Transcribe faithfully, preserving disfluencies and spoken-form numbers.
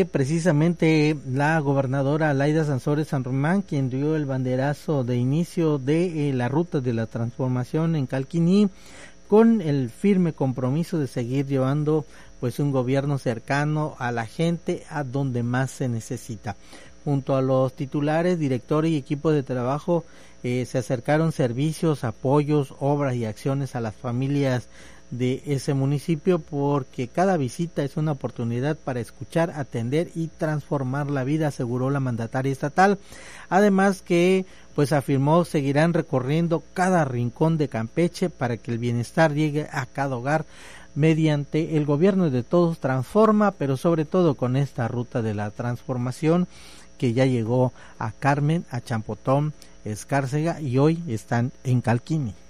Precisamente la gobernadora Laida Sansores San Román, quien dio el banderazo de inicio de eh, la ruta de la transformación en Calquiní, con el firme compromiso de seguir llevando pues un gobierno cercano a la gente, a donde más se necesita. Junto a los titulares, directores y equipo de trabajo eh, se acercaron servicios, apoyos, obras y acciones a las familias de ese municipio, porque cada visita es una oportunidad para escuchar, atender y transformar la vida, aseguró la mandataria estatal. Además que pues afirmó seguirán recorriendo cada rincón de Campeche para que el bienestar llegue a cada hogar mediante el gobierno de todos transforma, pero sobre todo con esta ruta de la transformación que ya llegó a Carmen, a Champotón, Escárcega y hoy están en Calquiní.